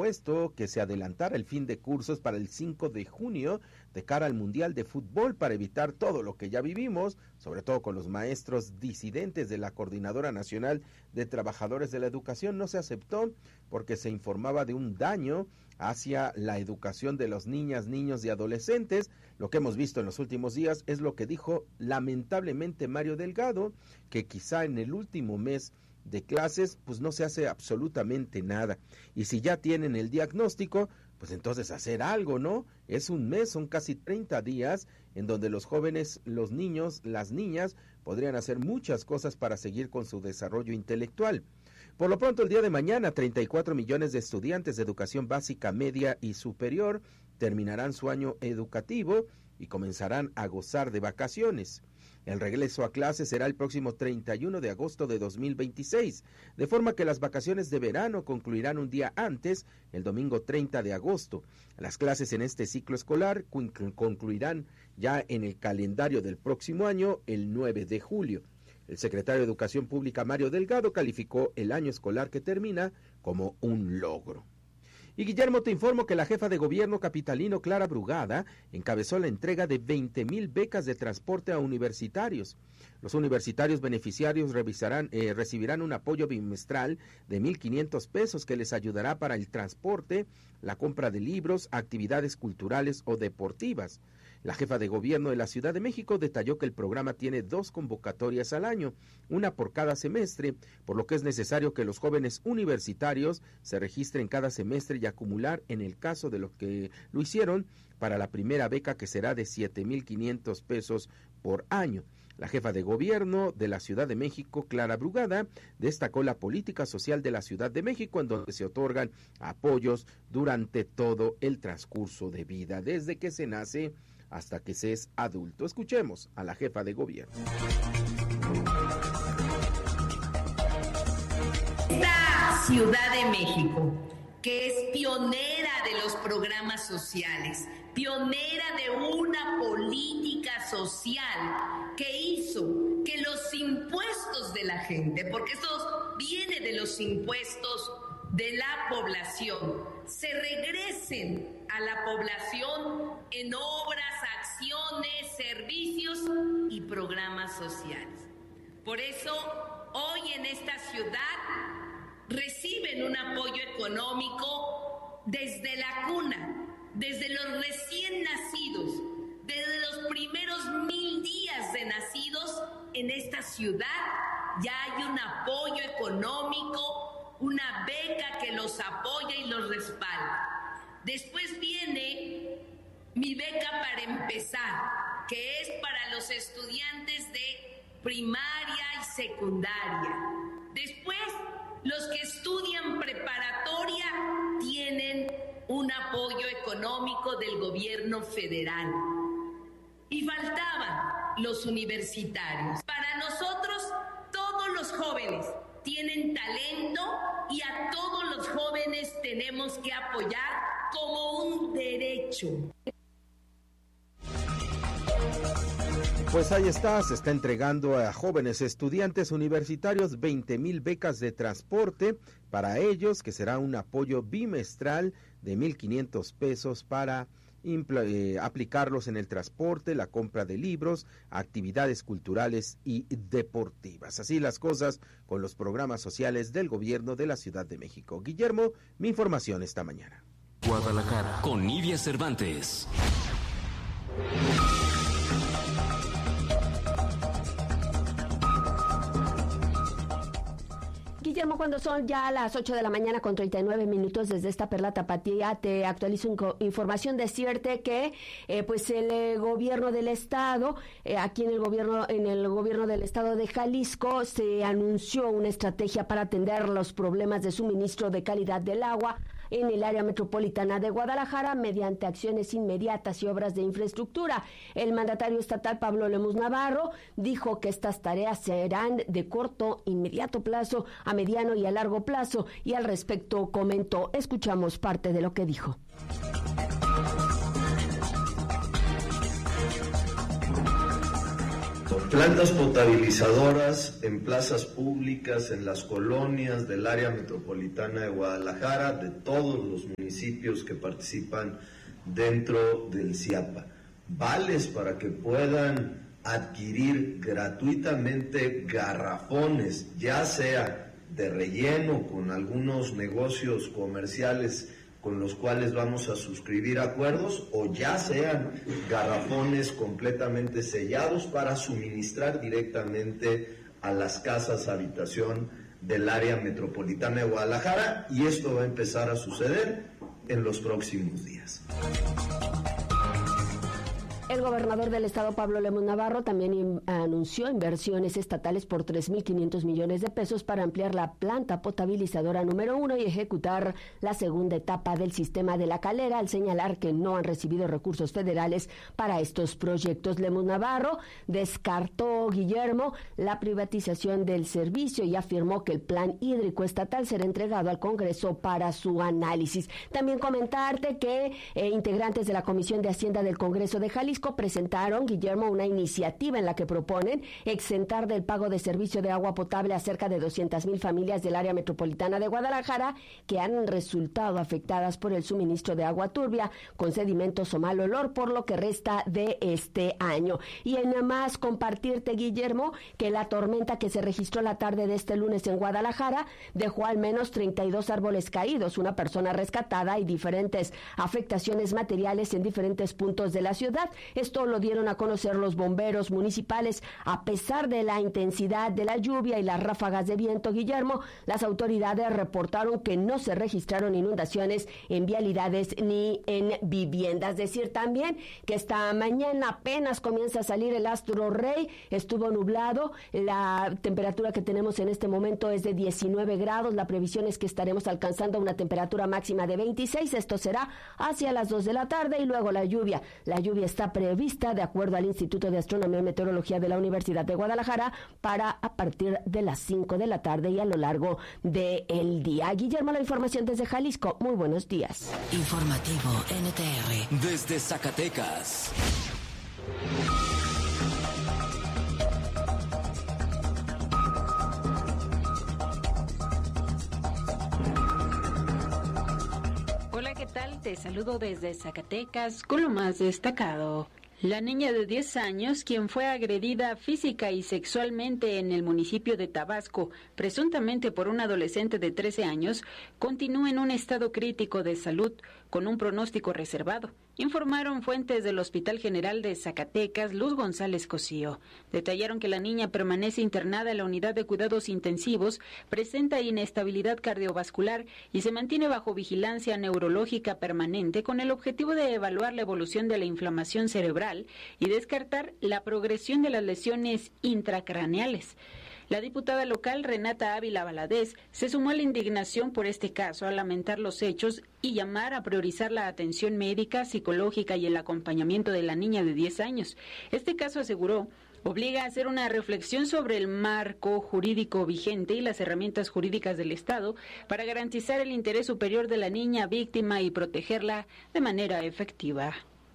propuesto que se adelantara el fin de cursos para el 5 de junio de cara al Mundial de Fútbol para evitar todo lo que ya vivimos, sobre todo con los maestros disidentes de la Coordinadora Nacional de Trabajadores de la Educación. No se aceptó porque se informaba de un daño hacia la educación de las niñas, niños y adolescentes. Lo que hemos visto en los últimos días es lo que dijo lamentablemente Mario Delgado, que quizá en el último mes de clases pues no se hace absolutamente nada, y si ya tienen el diagnóstico, pues entonces hacer algo, ¿no? Es un mes, son casi 30 días en donde los jóvenes, los niños, las niñas podrían hacer muchas cosas para seguir con su desarrollo intelectual. Por lo pronto, el día de mañana, 34 millones de estudiantes de educación básica, media y superior terminarán su año educativo y comenzarán a gozar de vacaciones. El regreso a clases será el próximo 31 de agosto de 2026, de forma que las vacaciones de verano concluirán un día antes, el domingo 30 de agosto. Las clases en este ciclo escolar concluirán ya en el calendario del próximo año, el 9 de julio. El secretario de Educación Pública, Mario Delgado, calificó el año escolar que termina como un logro. Y Guillermo, te informo que la jefa de gobierno capitalino, Clara Brugada, encabezó la entrega de 20,000 becas de transporte a universitarios. Los universitarios beneficiarios recibirán un apoyo bimestral de 1,500 pesos que les ayudará para el transporte, la compra de libros, actividades culturales o deportivas. La jefa de gobierno de la Ciudad de México detalló que el programa tiene 2 convocatorias al año, una por cada semestre, por lo que es necesario que los jóvenes universitarios se registren cada semestre y acumular, en el caso de los que lo hicieron, para la primera beca, que será de 7,500 pesos por año. La jefa de gobierno de la Ciudad de México, Clara Brugada, destacó la política social de la Ciudad de México, en donde se otorgan apoyos durante todo el transcurso de vida, desde que se nace hasta que se es adulto. Escuchemos a la jefa de gobierno. Esta Ciudad de México, que es pionera de los programas sociales, pionera de una política social que hizo que los impuestos de la gente, porque esto viene de los impuestos de la población, se regresen a la población en obras, acciones, servicios y programas sociales. Por eso, hoy en esta ciudad reciben un apoyo económico desde la cuna, desde los recién nacidos, desde los primeros 1,000 días de nacidos. En esta ciudad ya hay un apoyo económico, una beca que los apoya y los respalda. Después viene mi beca para empezar, que es para los estudiantes de primaria y secundaria. Después, los que estudian preparatoria tienen un apoyo económico del gobierno federal. Y faltaban los universitarios. Para nosotros, todos los jóvenes tienen talento y a todos los jóvenes tenemos que apoyar como un derecho. Pues ahí está, se está entregando a jóvenes estudiantes universitarios 20,000 becas de transporte para ellos, que será un apoyo bimestral de 1,500 pesos para aplicarlos en el transporte, la compra de libros, actividades culturales y deportivas. Así las cosas con los programas sociales del gobierno de la Ciudad de México. Guillermo, mi información esta mañana. Guadalajara, con Nidia Cervantes. Guillermo, cuando son ya las 8 de la mañana con 39 minutos desde esta Perla Tapatía, te actualizo información. Decirte que pues el gobierno del estado, aquí en el gobierno del estado de Jalisco, se anunció una estrategia para atender los problemas de suministro de calidad del agua en el área metropolitana de Guadalajara mediante acciones inmediatas y obras de infraestructura. El mandatario estatal Pablo Lemus Navarro dijo que estas tareas serán de corto, inmediato plazo, a mediano y a largo plazo, y al respecto comentó. Escuchamos parte de lo que dijo. Plantas potabilizadoras en plazas públicas, en las colonias del área metropolitana de Guadalajara, de todos los municipios que participan dentro del CIAPA. Vales para que puedan adquirir gratuitamente garrafones, ya sea de relleno con algunos negocios comerciales con los cuales vamos a suscribir acuerdos, o ya sean garrafones completamente sellados para suministrar directamente a las casas habitación del área metropolitana de Guadalajara, y esto va a empezar a suceder en los próximos días. El gobernador del estado, Pablo Lemus Navarro, también anunció inversiones estatales por 3.500 millones de pesos para ampliar la planta potabilizadora número 1 y ejecutar la segunda etapa del sistema de La Calera, al señalar que no han recibido recursos federales para estos proyectos. Lemus Navarro descartó, Guillermo, la privatización del servicio y afirmó que el plan hídrico estatal será entregado al Congreso para su análisis. También comentarte que integrantes de la Comisión de Hacienda del Congreso de Jalisco presentaron, Guillermo, una iniciativa en la que proponen exentar del pago de servicio de agua potable a cerca de 200,000 familias del área metropolitana de Guadalajara que han resultado afectadas por el suministro de agua turbia con sedimentos o mal olor por lo que resta de este año. Y en más compartirte, Guillermo, que la tormenta que se registró la tarde de este lunes en Guadalajara dejó al menos 32 árboles caídos, una persona rescatada y diferentes afectaciones materiales en diferentes puntos de la ciudad. Esto lo dieron a conocer los bomberos municipales. A pesar de la intensidad de la lluvia y las ráfagas de viento, Guillermo, las autoridades reportaron que no se registraron inundaciones en vialidades ni en viviendas. Decir también que esta mañana apenas comienza a salir el astro rey, estuvo nublado, la temperatura que tenemos en este momento es de 19 grados, la previsión es que estaremos alcanzando una temperatura máxima de 26, esto será hacia las 2 de la tarde y luego la lluvia está prevista, de acuerdo al Instituto de Astronomía y Meteorología de la Universidad de Guadalajara, para a partir de las 5 de la tarde y a lo largo del día. Guillermo, la información desde Jalisco. Muy buenos días. Informativo NTR. Desde Zacatecas. Hola, ¿qué tal? Te saludo desde Zacatecas con lo más destacado. La niña de 10 años, quien fue agredida física y sexualmente en el municipio de Tabasco, presuntamente por un adolescente de 13 años, continúa en un estado crítico de salud, con un pronóstico reservado, informaron fuentes del Hospital General de Zacatecas, Luz González Cosío. Detallaron que la niña permanece internada en la unidad de cuidados intensivos, presenta inestabilidad cardiovascular y se mantiene bajo vigilancia neurológica permanente con el objetivo de evaluar la evolución de la inflamación cerebral y descartar la progresión de las lesiones intracraneales. La diputada local Renata Ávila Valadez se sumó a la indignación por este caso al lamentar los hechos y llamar a priorizar la atención médica, psicológica y el acompañamiento de la niña de 10 años. Este caso, aseguró, obliga a hacer una reflexión sobre el marco jurídico vigente y las herramientas jurídicas del Estado para garantizar el interés superior de la niña víctima y protegerla de manera efectiva.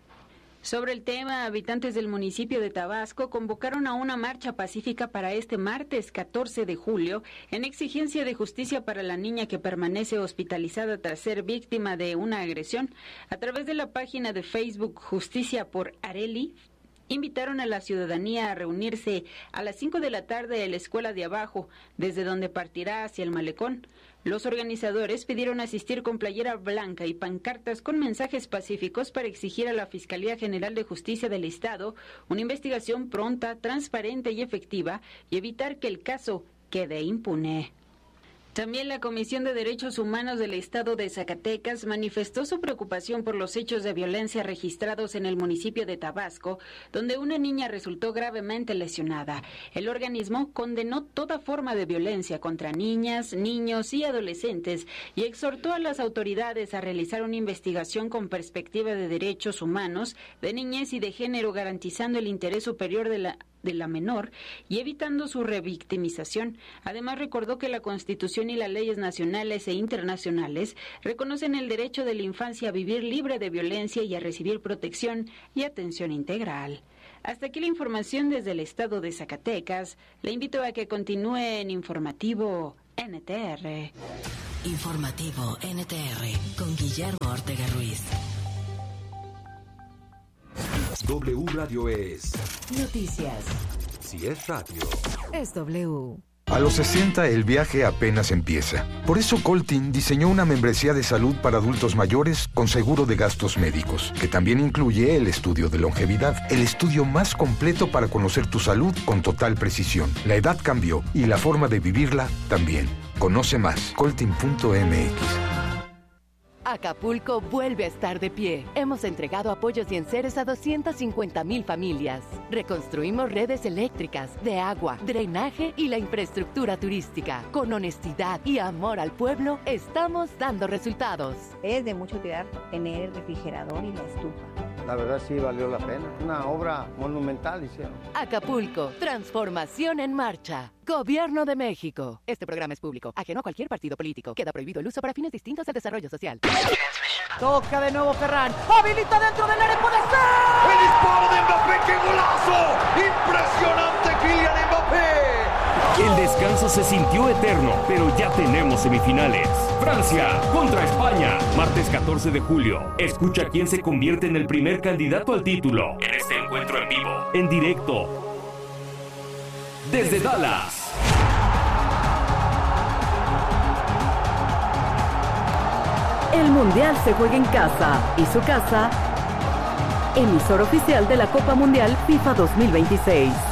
Sobre el tema, habitantes del municipio de Tabasco convocaron a una marcha pacífica para este martes 14 de julio en exigencia de justicia para la niña que permanece hospitalizada tras ser víctima de una agresión. A través de la página de Facebook Justicia por Areli, invitaron a la ciudadanía a reunirse a las 5 de la tarde en la escuela de abajo, desde donde partirá hacia el malecón. Los organizadores pidieron asistir con playera blanca y pancartas con mensajes pacíficos para exigir a la Fiscalía General de Justicia del Estado una investigación pronta, transparente y efectiva y evitar que el caso quede impune. También la Comisión de Derechos Humanos del Estado de Zacatecas manifestó su preocupación por los hechos de violencia registrados en el municipio de Tabasco, donde una niña resultó gravemente lesionada. El organismo condenó toda forma de violencia contra niñas, niños y adolescentes y exhortó a las autoridades a realizar una investigación con perspectiva de derechos humanos, de niñez y de género, garantizando el interés superior de la menor y evitando su revictimización. Además, recordó que la Constitución y las leyes nacionales e internacionales reconocen el derecho de la infancia a vivir libre de violencia y a recibir protección y atención integral. Hasta aquí la información desde el estado de Zacatecas. Le invito a que continúe en Informativo NTR. Informativo NTR con Guillermo Ortega Ruiz. W Radio es Noticias. Si es radio, es W. A los 60 el viaje apenas empieza. Por eso Coltin diseñó una membresía de salud para adultos mayores con seguro de gastos médicos, que también incluye el estudio de longevidad, el estudio más completo para conocer tu salud con total precisión. La edad cambió y la forma de vivirla también. Conoce más, coltin.mx. Acapulco vuelve a estar de pie. Hemos entregado apoyos y enseres a 250,000 familias. Reconstruimos redes eléctricas, de agua, drenaje y la infraestructura turística. Con honestidad y amor al pueblo, estamos dando resultados. Es de mucho cuidar tener el refrigerador y la estufa. La verdad sí valió la pena. Una obra monumental hicieron. Acapulco, transformación en marcha. Gobierno de México. Este programa es público, ajeno a cualquier partido político. Queda prohibido el uso para fines distintos al desarrollo social. Toca de nuevo Ferran. Habilita dentro del área, puede ser. ¡El disparo de Mbappé! ¡Qué golazo! ¡Impresionante Kylian Mbappé! El descanso se sintió eterno, pero ya tenemos semifinales. Francia contra España, martes 14 de julio. Escucha quién se convierte en el primer candidato al título en este encuentro en vivo, en directo, desde Dallas. El Mundial se juega en casa y su casa, emisor oficial de la Copa Mundial FIFA 2026.